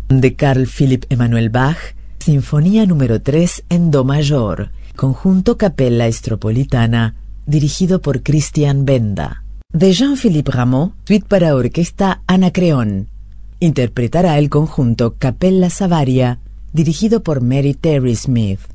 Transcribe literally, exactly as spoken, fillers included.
de Carl Philipp Emanuel Bach, Sinfonía número tres en Do mayor, conjunto Capella Estropolitana, dirigido por Christian Benda. De Jean-Philippe Rameau, suite para orquesta Anacreón. Interpretará el conjunto Capella Savaria, dirigido por Mary Terry Smith.